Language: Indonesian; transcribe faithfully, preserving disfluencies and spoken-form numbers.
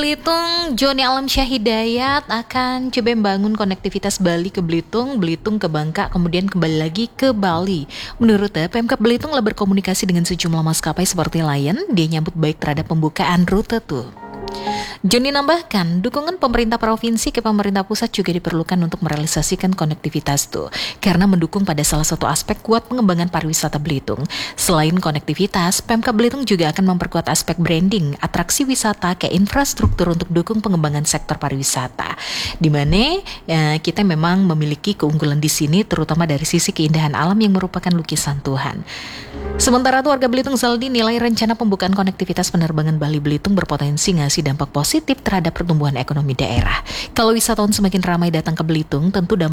Belitung, Joni Alamsyah Hidayat akan coba membangun konektivitas Bali ke Belitung, Belitung ke Bangka, kemudian kembali lagi ke Bali. Menurutnya, Pemkab Belitung telah berkomunikasi dengan sejumlah maskapai seperti Lion, dia nyambut baik terhadap pembukaan rute tuh. Joni nambahkan, dukungan pemerintah provinsi ke pemerintah pusat juga diperlukan untuk merealisasikan konektivitas tuh, karena mendukung pada salah satu aspek kuat pengembangan pariwisata Belitung. Selain konektivitas, Pemkab Belitung juga akan memperkuat aspek branding, atraksi wisata ke infrastruktur untuk dukung pengembangan sektor pariwisata. Di mana ya, kita memang memiliki keunggulan di sini, terutama dari sisi keindahan alam yang merupakan lukisan Tuhan. Sementara itu, warga Belitung Zaldi nilai rencana pembukaan konektivitas penerbangan Bali Belitung berpotensi ngasih dampak positif terhadap pertumbuhan ekonomi daerah. Kalau wisatawan semakin ramai datang ke Belitung, tentu dampak